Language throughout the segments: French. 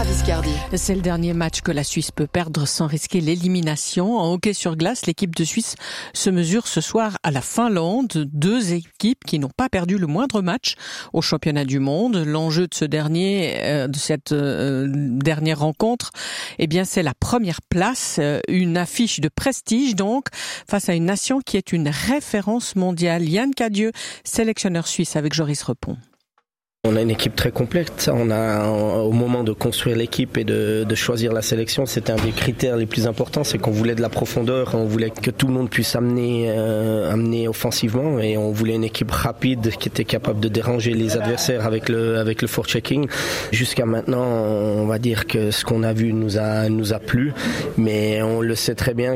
Sarah Viscardi. C'est le dernier match que la Suisse peut perdre sans risquer l'élimination. En hockey sur glace, l'équipe de Suisse se mesure ce soir à la Finlande. Deux équipes qui n'ont pas perdu le moindre match au championnat du monde. L'enjeu de cette dernière rencontre, c'est la première place, une affiche de prestige donc, face à une nation qui est une référence mondiale. Yann Cadieux, sélectionneur suisse avec Joris Repon. On a une équipe très complète. Au moment de construire l'équipe et de choisir la sélection, c'était un des critères les plus importants, c'est qu'on voulait de la profondeur, on voulait que tout le monde puisse amener offensivement, et on voulait une équipe rapide qui était capable de déranger les adversaires avec le forechecking. Jusqu'à maintenant, on va dire que ce qu'on a vu nous a plu, mais on le sait très bien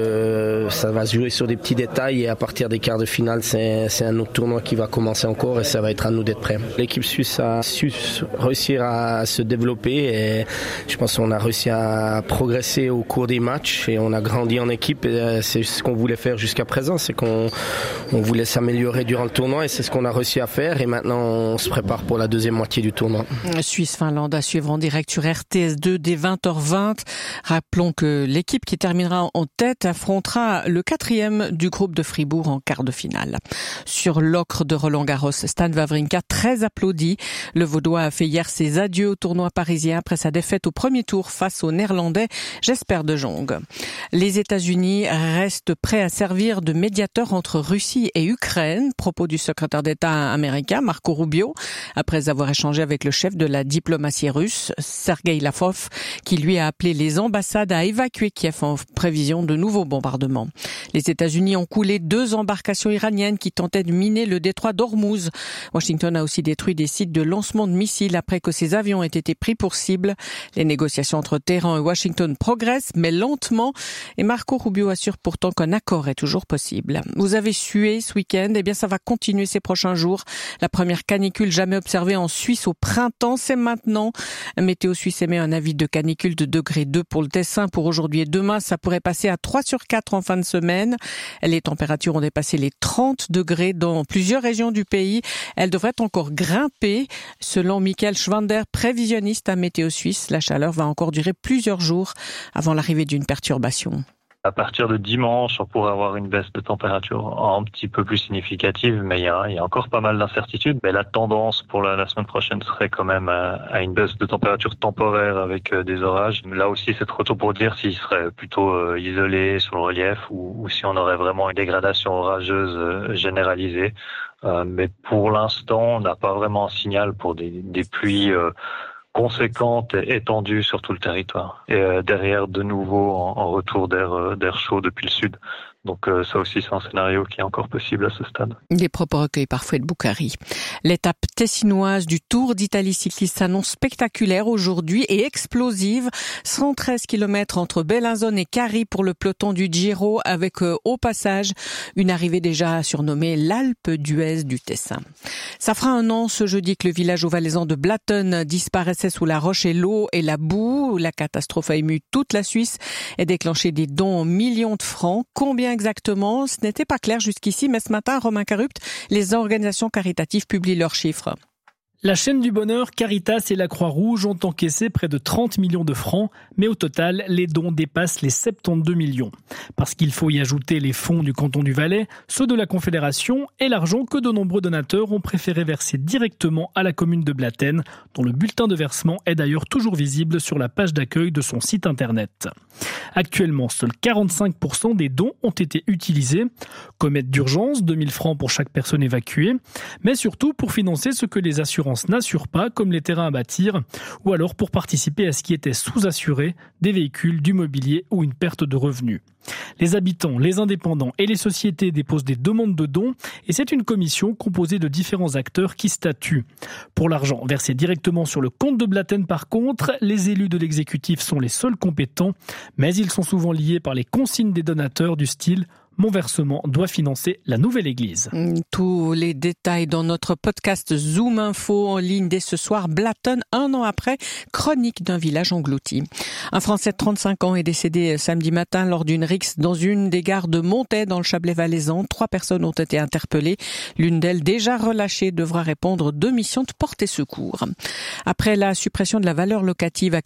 que ça va se jouer sur des petits détails, et à partir des quarts de finale, c'est un autre tournoi qui va commencer encore, et ça va être à nous d'être prêts. L'équipe suisse a su réussir à se développer, et je pense qu'on a réussi à progresser au cours des matchs, et on a grandi en équipe, et c'est ce qu'on voulait faire jusqu'à présent, c'est qu'on voulait s'améliorer durant le tournoi, et c'est ce qu'on a réussi à faire, et maintenant on se prépare pour la deuxième moitié du tournoi. Suisse-Finlande à suivre en direct sur RTS2 dès 20h20. Rappelons que l'équipe qui terminera en tête affrontera le 4e du groupe de Fribourg en quart de finale. Sur l'ocre de Roland-Garros, Stan Wawrinka très applaudi. Le Vaudois a fait hier ses adieux au tournoi parisien après sa défaite au premier tour face au Néerlandais Jesper de Jong. Les États-Unis restent prêts à servir de médiateurs entre Russie et Ukraine. Propos du secrétaire d'État américain Marco Rubio, après avoir échangé avec le chef de la diplomatie russe, Sergei Lavrov, qui lui a appelé les ambassades à évacuer Kiev en prévision de nouveaux bombardements. Les États-Unis ont coulé 2 embarcations iraniennes qui tentaient de miner le détroit d'Ormuz. Washington a aussi détruit des sites de lancement de missiles après que ces avions aient été pris pour cible. Les négociations entre Téhéran et Washington progressent, mais lentement, et Marco Rubio assure pourtant qu'un accord est toujours possible. Vous avez sué ce week-end, ça va continuer ces prochains jours. La première canicule jamais observée en Suisse au printemps, c'est maintenant. Météo Suisse émet un avis de canicule de degré 2 pour le Tessin pour aujourd'hui et demain. Ça pourrait passer à 3 sur 4 en fin de semaine. Les températures ont dépassé les 30 degrés dans plusieurs régions du pays. Elles devraient encore grimper. Selon Michael Schwander, prévisionniste à Météo Suisse, la chaleur va encore durer plusieurs jours avant l'arrivée d'une perturbation. À partir de dimanche, on pourrait avoir une baisse de température un petit peu plus significative, mais il y a encore pas mal d'incertitudes. Mais la tendance pour la semaine prochaine serait quand même à une baisse de température temporaire avec des orages. Là aussi, c'est trop tôt pour dire s'il serait plutôt isolé sur le relief ou si on aurait vraiment une dégradation orageuse généralisée. Mais pour l'instant, on n'a pas vraiment un signal pour des pluies conséquente et étendue sur tout le territoire. Et derrière, de nouveau, en retour d'air chaud depuis le sud. Donc ça aussi, c'est un scénario qui est encore possible à ce stade. Des propos recueillis par Fouet de Boucari. L'étape tessinoise du Tour d'Italie cycliste s'annonce spectaculaire aujourd'hui et explosive. 113 km entre Bellinzone et Cari pour le peloton du Giro, avec au passage une arrivée déjà surnommée l'Alpe d'Huez du Tessin. Ça fera un an ce jeudi que le village valaisan de Blatten disparaissait sous la roche et l'eau et la boue. La catastrophe a ému toute la Suisse et déclenché des dons en millions de francs. Combien exactement? Ce n'était pas clair jusqu'ici, mais ce matin, Romain Carupt, les organisations caritatives publient leurs chiffres. La chaîne du bonheur, Caritas et la Croix-Rouge ont encaissé près de 30 millions de francs, mais au total, les dons dépassent les 72 millions. Parce qu'il faut y ajouter les fonds du canton du Valais, ceux de la Confédération et l'argent que de nombreux donateurs ont préféré verser directement à la commune de Blatten, dont le bulletin de versement est d'ailleurs toujours visible sur la page d'accueil de son site internet. Actuellement, seuls 45% des dons ont été utilisés, comme aide d'urgence, 2000 francs pour chaque personne évacuée, mais surtout pour financer ce que les assurances n'assurent pas, comme les terrains à bâtir, ou alors pour participer à ce qui était sous-assuré, des véhicules, du mobilier ou une perte de revenus. Les habitants, les indépendants et les sociétés déposent des demandes de dons et c'est une commission composée de différents acteurs qui statuent. Pour l'argent versé directement sur le compte de Blatten, par contre, les élus de l'exécutif sont les seuls compétents, mais ils sont souvent liés par les consignes des donateurs du style « Mon versement doit financer la nouvelle église ». Tous les détails dans notre podcast Zoom Info en ligne dès ce soir. Blatten, un an après, chronique d'un village englouti. Un Français de 35 ans est décédé samedi matin lors d'une rixe dans une des gares de Montaix dans le Chablais-Valaisan. 3 personnes ont été interpellées. L'une d'elles, déjà relâchée, devra répondre de missions de porter secours. Après la suppression de la valeur locative